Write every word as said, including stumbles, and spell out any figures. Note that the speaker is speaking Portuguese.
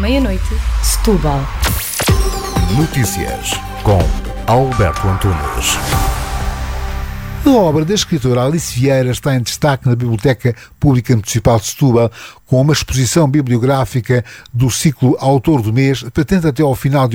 meia-noite, Setúbal. Notícias com Alberto Antunes. A obra da escritora Alice Vieira está em destaque na Biblioteca Pública Municipal de Setúbal, com uma exposição bibliográfica do ciclo Autor do Mês, patente até ao final de